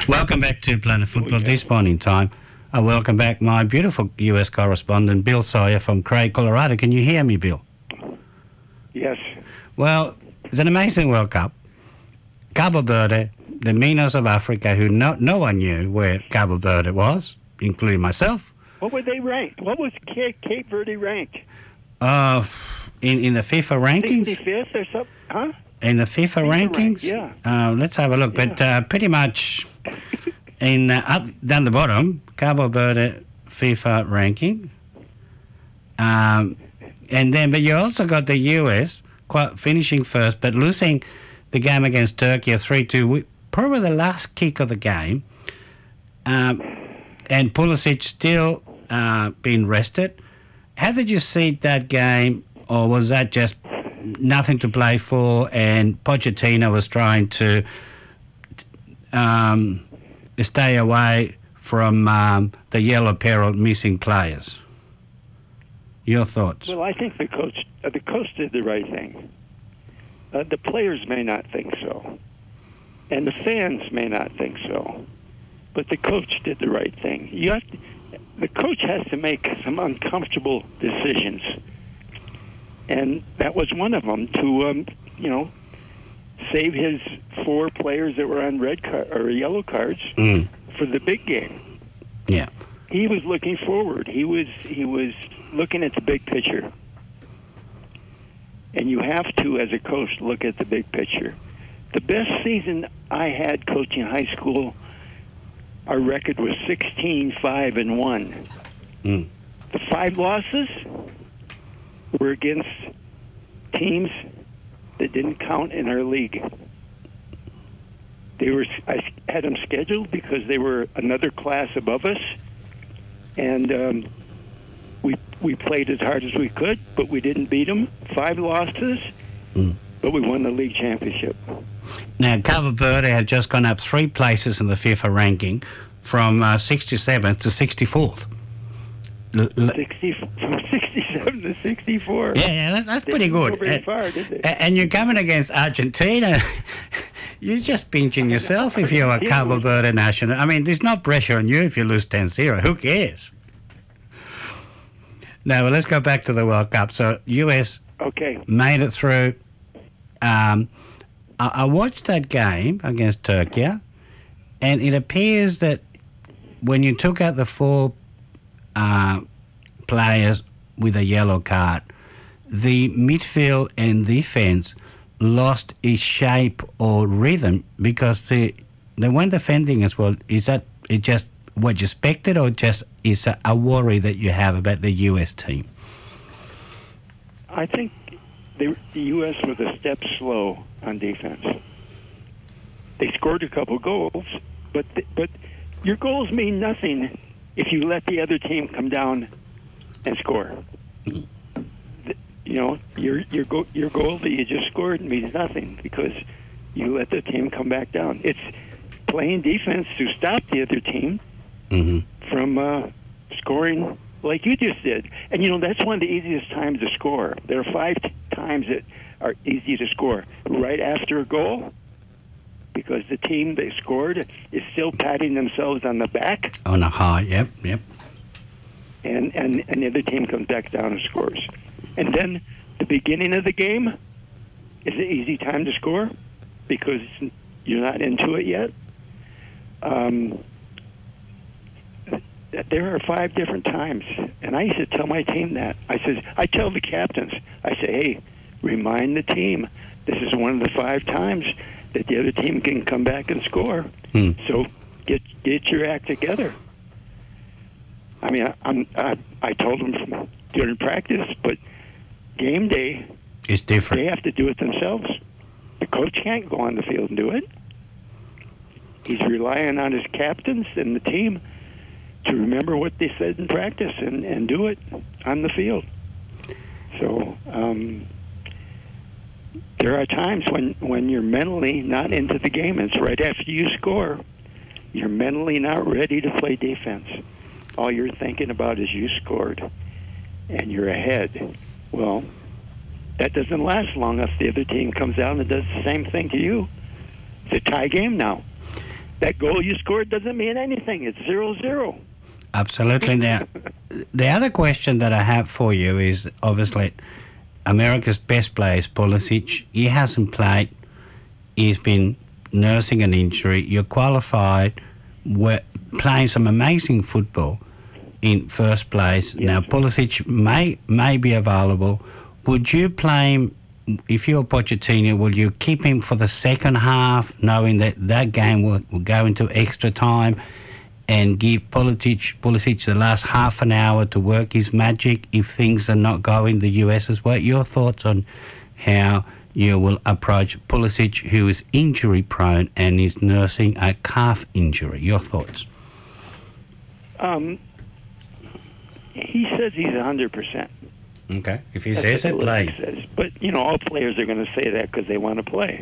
Welcome back to Planet Football. This morning time, welcome back my beautiful US correspondent, Bill Sawyer from Craig, Colorado. Can you hear me, Bill? Yes. Well, it's an amazing World Cup. Cabo Verde, the Minas of Africa, who no one knew where Cabo Verde was, including myself. What were they ranked? What was Cape Verde ranked? In the FIFA rankings? 65th or something? Huh? In the FIFA rankings? Yeah. Let's have a look. Yeah. But pretty much in up down the bottom, Cabo Verde FIFA ranking. But you also got the US finishing first, but losing the game against Turkey 3-2, probably the last kick of the game. And Pulisic still being rested. How did you see that game, or was that just nothing to play for and Pochettino was trying to stay away from the yellow peril missing players? Your thoughts? Well, I think the coach did the right thing. The players may not think so, and the fans may not think so, but the coach did the right thing. The coach has to make some uncomfortable decisions, and that was one of them to, save his 4 players that were on red or yellow cards for the big game. Yeah, he was looking forward. He was looking at the big picture, and you have to, as a coach, look at the big picture. The best season I had coaching high school, our record was 16-5-1. The 5 losses were against teams that didn't count in our league. I had them scheduled because they were another class above us, and we played as hard as we could, but we didn't beat them. 5 losses, but we won the league championship. Now, Cabo Verde had just gone up 3 places in the FIFA ranking from 67th to 64th. From 67 to 64. Yeah, that's pretty good. Go very far, did they? And you're coming against Argentina. You're just pinching yourself if you're a Cabo Verde national. I mean, there's no pressure on you if you lose 10-0. Who cares? Now, well, let's go back to the World Cup. So, US made it through. I watched that game against Turkey, and it appears that when you took out the 4 players with a yellow card, the midfield and defense lost its shape or rhythm because they weren't defending as well. Is that it just what you expected, or just is a worry that you have about the U.S. team? I think the U.S. was a step slow on defense. They scored a couple goals, but your goals mean nothing if you let the other team come down and score. Your goal that you just scored means nothing because you let the team come back down. It's playing defense to stop the other team from scoring like you just did. And, that's one of the easiest times to score. There are 5 times that are easy to score. Right after a goal, because the team they scored is still patting themselves on the back. On a high, yep. And the other team comes back down and scores. And then the beginning of the game is an easy time to score because you're not into it yet. There are 5 different times, and I used to tell my team that. I tell the captains, I say, hey, remind the team, this is one of the 5 times that the other team can come back and score. So get your act together. I mean, I told them during practice, but game day is different. They have to do it themselves. The coach can't go on the field and do it. He's relying on his captains and the team to remember what they said in practice and do it on the field. So there are times when you're mentally not into the game. It's right after you score. You're mentally not ready to play defense. All you're thinking about is you scored and you're ahead. Well, that doesn't last long if the other team comes out and does the same thing to you. It's a tie game now. that goal you scored doesn't mean anything. It's 0-0. Absolutely. Now, the other question that I have for you is obviously America's best player is Pulisic. He hasn't played. He's been nursing an injury. You're qualified. We're playing some amazing football in first place. Yes. Now, Pulisic may be available. Would you play him, if you're Pochettino, will you keep him for the second half, knowing that that game will go into extra time, and give Pulisic the last half an hour to work his magic if things are not going the US as well? Your thoughts on how you will approach Pulisic, who is injury prone and is nursing a calf injury? Your thoughts? He says he's 100%. Okay. If he That's says it, what play. Pulisic says. But, all players are going to say that because they want to play.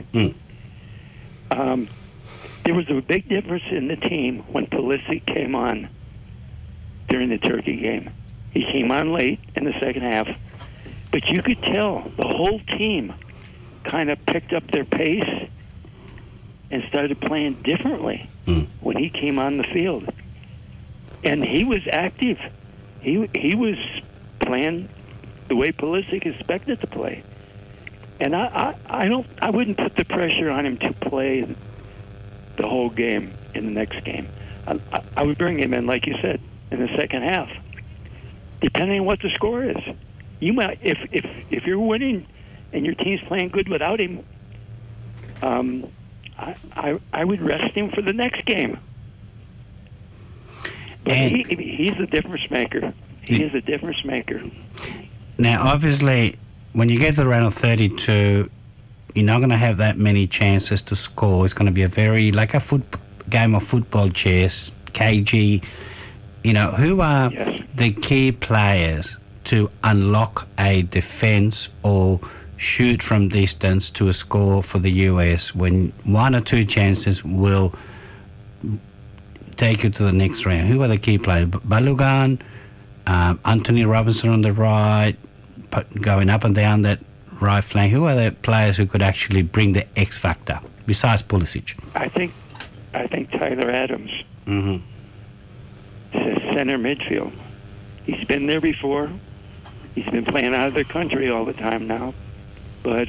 There was a big difference in the team when Pulisic came on during the Turkey game. He came on late in the second half, but you could tell the whole team kind of picked up their pace and started playing differently when he came on the field. And he was active. He was playing the way Pulisic expected to play. And I wouldn't put the pressure on him to play the whole game in the next game. I would bring him in, like you said, in the second half, depending on what the score is. You might, if you're winning and your team's playing good without him, I would rest him for the next game. But he's a difference maker. He is a difference maker. Now, obviously, when you get to the round of 32, you're not going to have that many chances to score. It's going to be a very, like a game of football chess, KG. Who are the key players to unlock a defense or shoot from distance to a score for the US when one or two chances will take you to the next round? Who are the key players? Balogun, Anthony Robinson on the right, going up and down that right flank. Who are the players who could actually bring the X factor besides Pulisic? I think Tyler Adams. Center midfield. He's been there before. He's been playing out of the country all the time now, but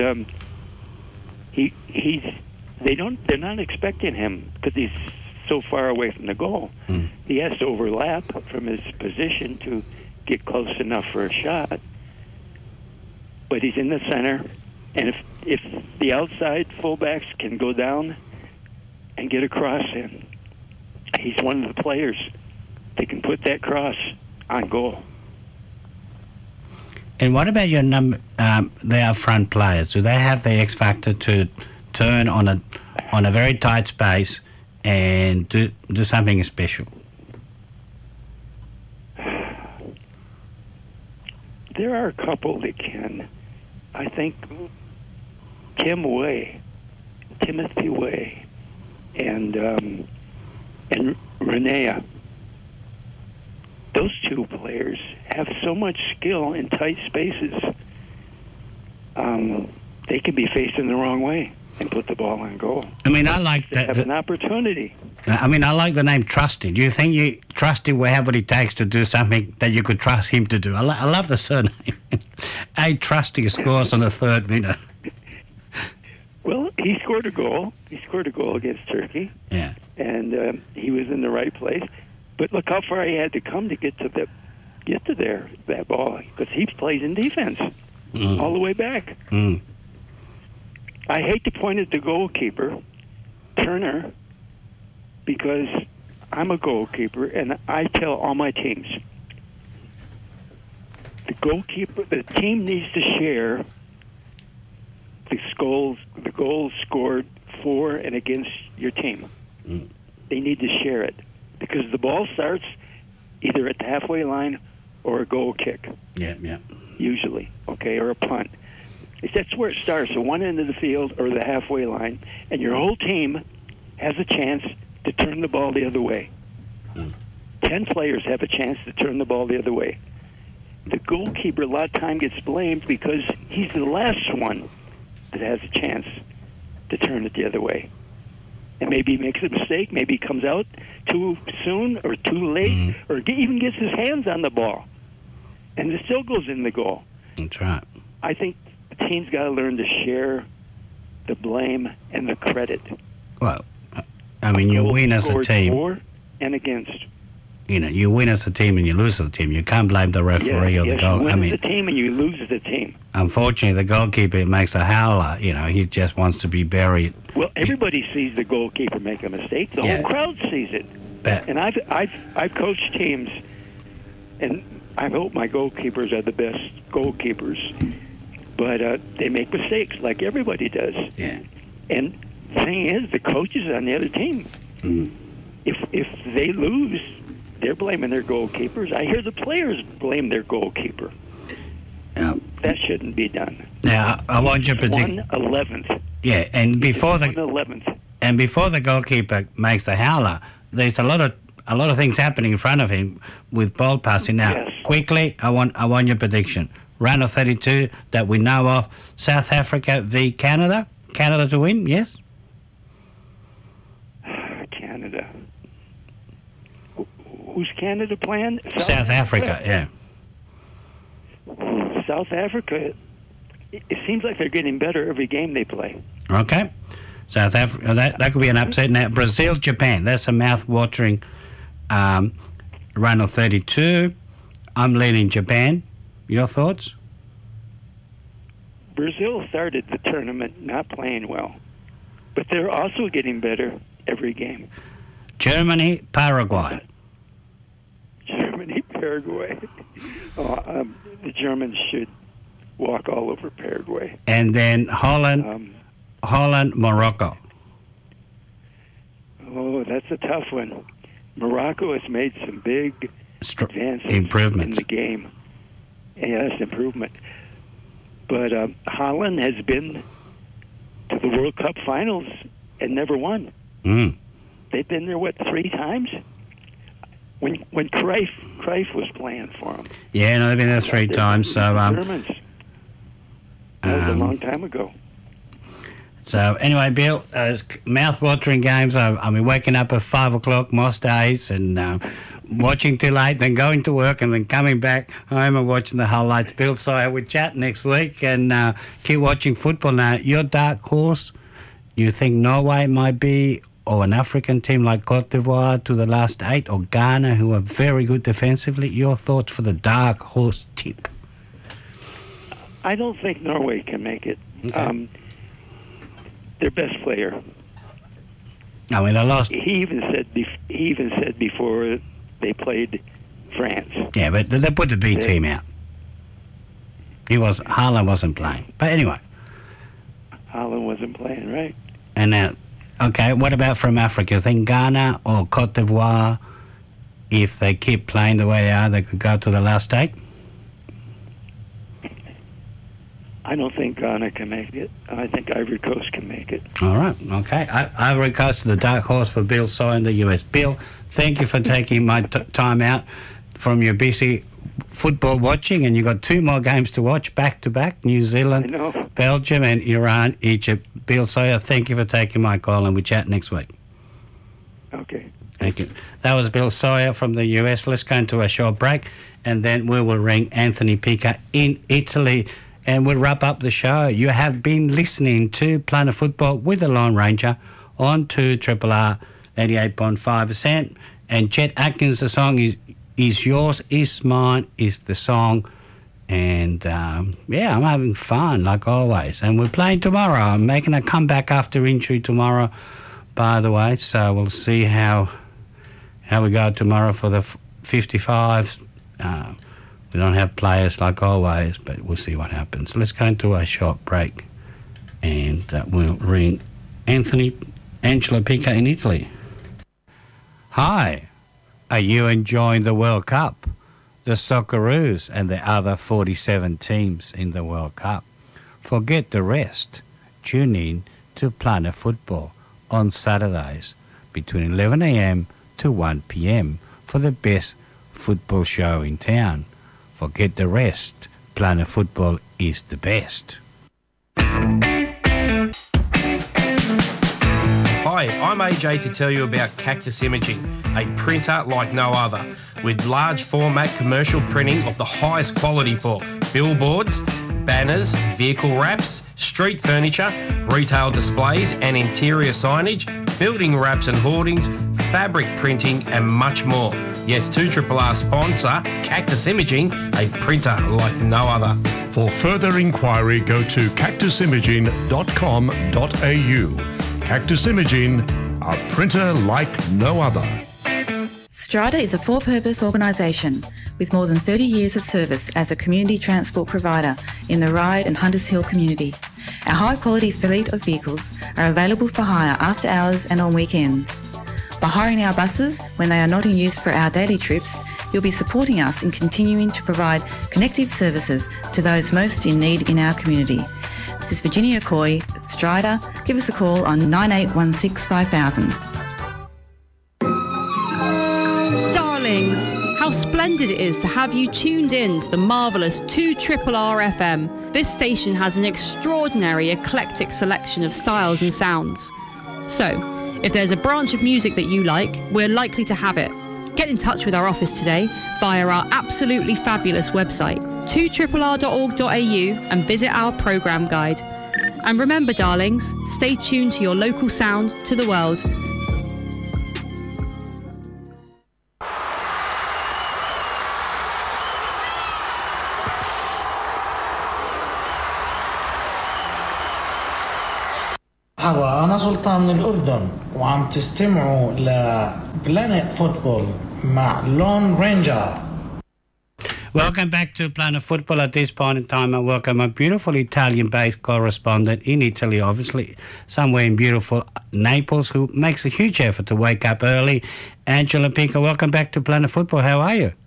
they're not expecting him because he's so far away from the goal. He has to overlap from his position to get close enough for a shot. But he's in the center, and if the outside fullbacks can go down and get a cross in, he's one of the players that can put that cross on goal. And what about your the up front players? Do they have the X factor to turn on a very tight space and do something special? There are a couple that can. I think Timothy Way, and Renea. Those two players have so much skill in tight spaces. They can be facing the wrong way and put the ball on goal. I mean, I like that. Have an opportunity. I mean, I like the name Trusty. Do you think Trusty will have what it takes to do something that you could trust him to do? I love the surname. Trusty scores on the 3rd minute. Well, he scored a goal. He scored a goal against Turkey. Yeah. And he was in the right place. But look how far he had to come to get to that ball, because he plays in defense all the way back. I hate to point at the goalkeeper, Turner, because I'm a goalkeeper, and I tell all my teams, the team needs to share the goals scored for and against your team. They need to share it, because the ball starts either at the halfway line or a goal kick. Yeah. Usually, or a punt. That's where it starts, at one end of the field or the halfway line, and your whole team has a chance to turn the ball the other way. 10 players have a chance to turn the ball the other way. The goalkeeper a lot of time gets blamed because he's the last one that has a chance to turn it the other way. And maybe he makes a mistake. Maybe he comes out too soon or too late, or even gets his hands on the ball, and it still goes in the goal. That's right. I think the team's got to learn to share the blame and the credit. Well, I mean, you win as a team. For and against. You know, you win as a team and you lose as a team. You can't blame the referee or the goal. You win I mean, as a team and you lose as a team. Unfortunately, the goalkeeper makes a howler. You know, he just wants to be buried. Well, everybody sees the goalkeeper make a mistake. The whole crowd sees it. And I've coached teams, and I hope my goalkeepers are the best goalkeepers. But they make mistakes like everybody does. Yeah. And the thing is, the coaches on the other team, if they lose, they're blaming their goalkeepers. I hear the players blame their goalkeeper. That shouldn't be done. Now, I want your prediction. 1/11th. Yeah, and before the 1/11th. goalkeeper makes the howler, there's a lot of things happening in front of him with ball passing. Now, quickly, I want your prediction. Round of 32 that we know of. South Africa v Canada. Canada to win, yes? Canada. Who's Canada playing? South Africa, yeah. South Africa, it seems like they're getting better every game they play. Okay. South Africa, that could be an upset. Now, Brazil, Japan, that's a mouth-watering round of 32. I'm leaning Japan. Your thoughts? Brazil started the tournament not playing well, but they're also getting better every game. Germany, Paraguay. Germany, Paraguay. The Germans should walk all over Paraguay. And then Holland, Morocco. Oh, that's a tough one. Morocco has made some big advances improvements in the game. Yes, improvement. But Holland has been to the World Cup finals and never won. They've been there, 3 times? When Cruyff was playing for them. Yeah, no, they've been there 3 times. So, Germans. That was a long time ago. So anyway, Bill, mouth-watering games. I mean, waking up at 5 o'clock most days and watching till 8, then going to work and then coming back home and watching the highlights. Bill Sawyer, we'll chat next week and keep watching football. Now, your dark horse, you think Norway might be, or an African team like Cote d'Ivoire to the last 8, or Ghana, who are very good defensively? Your thoughts for the dark horse tip? I don't think Norway can make it. Okay. Their best player. I mean, I lost. He even said before they played France. Yeah, but they put the B team out. Haaland wasn't playing. But anyway. Haaland wasn't playing, right? And now, okay, what about from Africa? I think Ghana or Cote d'Ivoire, if they keep playing the way they are, they could go to the last 8? I don't think Ghana can make it. I think Ivory Coast can make it. All right, okay. Ivory Coast, the dark horse for Bill Sawyer in the US. Bill, thank you for taking my time out from your busy football watching, and you've got 2 more games to watch back-to-back, New Zealand, Belgium, and Iran, Egypt. Bill Sawyer, thank you for taking my call, and we chat next week. Okay. Thank you. That was Bill Sawyer from the US. Let's go into a short break, and then we will ring Anthony Pica in Italy, and we'll wrap up the show. You have been listening to Planet Football with the Lone Ranger on 2RRR 88.5%. And Chet Atkins, the song is yours, is mine, is the song. And, yeah, I'm having fun, like always. And we're playing tomorrow. I'm making a comeback after injury tomorrow, by the way. So we'll see how we go tomorrow for the 55s. We don't have players like always, but we'll see what happens. Let's go into a short break, and we'll ring Angelo Pica in Italy. Hi, are you enjoying the World Cup? The Socceroos and the other 47 teams in the World Cup. Forget the rest. Tune in to Planet Football on Saturdays between 11 a.m. to 1 p.m. for the best football show in town. Forget the rest. Planet Football is the best. Hi, I'm AJ to tell you about Cactus Imaging, a printer like no other, with large format commercial printing of the highest quality for billboards, banners, vehicle wraps, street furniture, retail displays and interior signage, building wraps and hoardings, fabric printing and much more. Yes, 2RRR sponsor Cactus Imaging, a printer like no other. For further inquiry, go to cactusimaging.com.au. Cactus Imaging, a printer like no other. Strata is a for-purpose organisation with more than 30 years of service as a community transport provider in the Ryde and Hunters Hill community. Our high-quality fleet of vehicles are available for hire after hours and on weekends. By hiring our buses when they are not in use for our daily trips, you'll be supporting us in continuing to provide connective services to those most in need in our community. This is Virginia Coy, Strida. Give us a call on 9816 5000. Darlings, how splendid it is to have you tuned in to the marvellous 2RRR FM. This station has an extraordinary eclectic selection of styles and sounds. So, if there's a branch of music that you like, we're likely to have it. Get in touch with our office today via our absolutely fabulous website, 2RRR.org.au, and visit our programme guide. And remember, darlings, stay tuned to your local sound to the world. مرحبا، أنا سلطان من الأردن وعم تستمعوا لبلانيت فوتبول مع لون رينجر. Welcome back to Planet Football at this point in time, and welcome a beautiful Italian-based correspondent in Italy, obviously, somewhere in beautiful Naples, who makes a huge effort to wake up early. Angela Pinker, welcome back to Planet Football. How are you?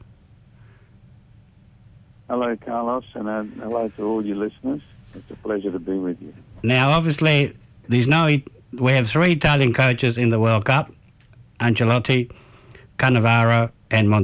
Hello, Carlos, and hello to all your listeners. It's a pleasure to be with you. Now, obviously, we have three Italian coaches in the World Cup: Ancelotti, Cannavaro, and